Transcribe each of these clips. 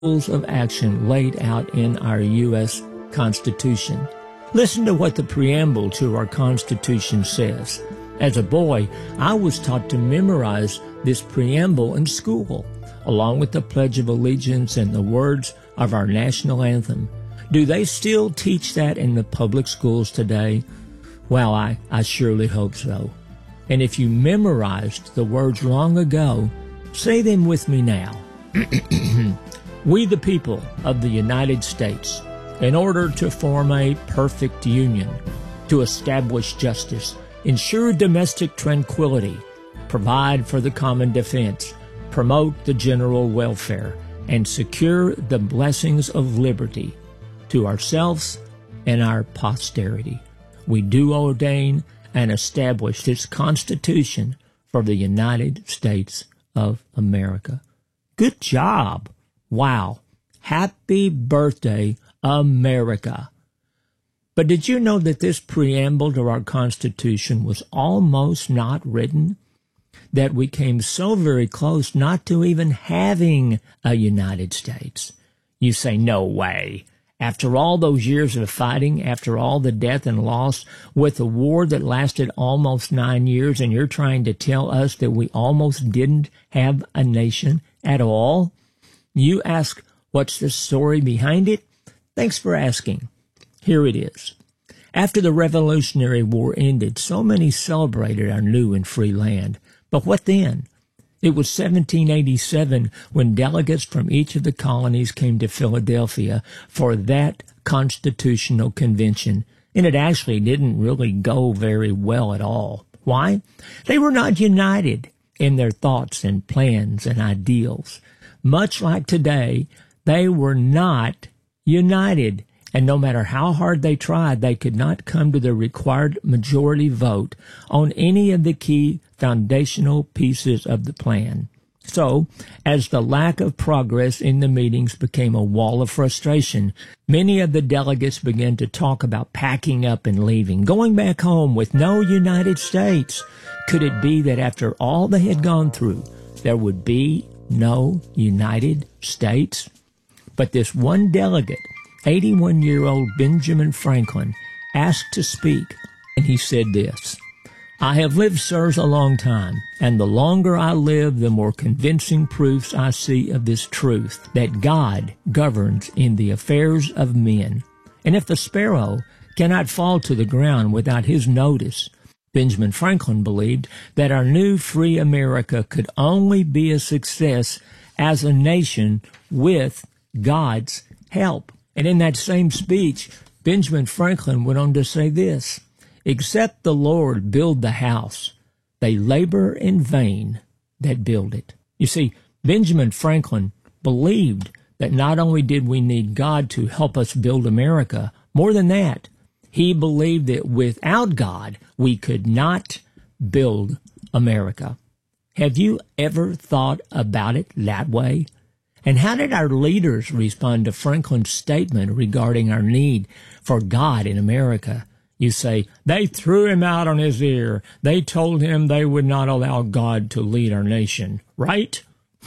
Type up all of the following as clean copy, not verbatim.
rules of action laid out in our U.S. Constitution. Listen to what the preamble to our Constitution says. As a boy, I was taught to memorize this preamble in school, along with the Pledge of Allegiance and the words of our national anthem. Do they still teach that in the public schools today? Well, I surely hope so. And if you memorized the words long ago, say them with me now. We, the people of the United States, in order to form a perfect union, to establish justice, ensure domestic tranquility, provide for the common defense, promote the general welfare, and secure the blessings of liberty to ourselves and our posterity. We do ordain and establish this Constitution for the United States of America. Good job. Wow. Happy birthday, America. But did you know that this preamble to our Constitution was almost not written? That we came so very close not to even having a United States. You say, no way. After all those years of fighting, after all the death and loss, with a war that lasted almost 9 years, and you're trying to tell us that we almost didn't have a nation at all? You ask, what's the story behind it? Thanks for asking. Here it is. After the Revolutionary War ended, so many celebrated our new and free land. But what then? It was 1787 when delegates from each of the colonies came to Philadelphia for that Constitutional Convention, and it actually didn't really go very well at all. Why? They were not united in their thoughts and plans and ideals. Much like today, they were not united, and no matter how hard they tried, they could not come to the required majority vote on any of the key foundational pieces of the plan. So, as the lack of progress in the meetings became a wall of frustration, many of the delegates began to talk about packing up and leaving, going back home with no United States. Could it be that after all they had gone through, there would be no United States? But this one delegate, 81-year-old Benjamin Franklin, asked to speak, and he said this, I have lived, sirs, a long time, and the longer I live, the more convincing proofs I see of this truth, that God governs in the affairs of men. And if the sparrow cannot fall to the ground without his notice, Benjamin Franklin believed that our new free America could only be a success as a nation with God's help. And in that same speech, Benjamin Franklin went on to say this, except the Lord build the house, they labor in vain that build it. You see, Benjamin Franklin believed that not only did we need God to help us build America, more than that, he believed that without God, we could not build America. Have you ever thought about it that way? And how did our leaders respond to Franklin's statement regarding our need for God in America? You say, they threw him out on his ear. They told him they would not allow God to lead our nation. Right?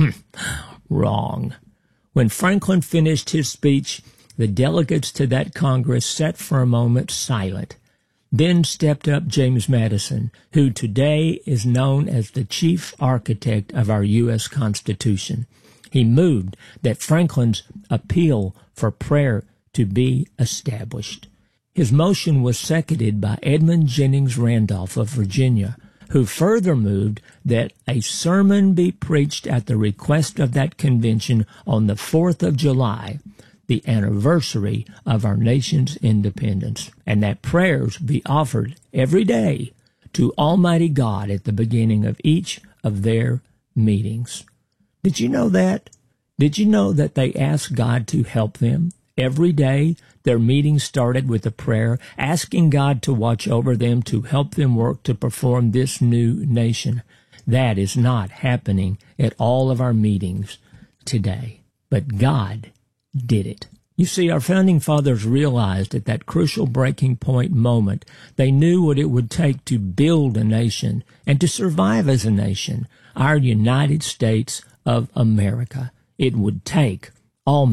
Wrong. When Franklin finished his speech, the delegates to that Congress sat for a moment silent. Then stepped up James Madison, who today is known as the chief architect of our U.S. Constitution. He moved that Franklin's appeal for prayer to be established. His motion was seconded by Edmund Jennings Randolph of Virginia, who further moved that a sermon be preached at the request of that convention on the 4th of July, the anniversary of our nation's independence, and that prayers be offered every day to Almighty God at the beginning of each of their meetings. Did you know that? Did you know that they asked God to help them? Every day, their meetings started with a prayer, asking God to watch over them, to help them work to perform this new nation. That is not happening at all of our meetings today. But God did it. You see, our founding fathers realized at that crucial breaking point moment, they knew what it would take to build a nation and to survive as a nation, our United States of America. It would take all